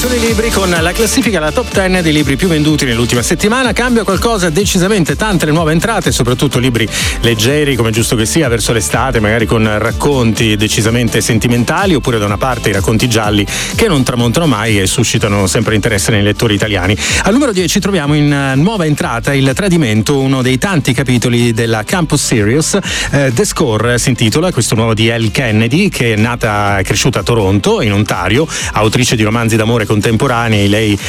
sui libri con la classifica, la top 10 dei libri più venduti nell'ultima settimana. Cambia qualcosa decisamente, tante le nuove entrate, soprattutto libri leggeri, come giusto che sia, verso l'estate, magari con racconti decisamente sentimentali, oppure da una parte i racconti gialli che non tramontano mai e suscitano sempre interesse nei lettori italiani. Al numero 10 troviamo in nuova entrata Il Tradimento, uno dei tanti capitoli della Campus Series. The Score si intitola, questo nuovo di Elle Kennedy, che è nata e cresciuta a Toronto, in Ontario, autrice di romanzi d'amore contemporanei. Lei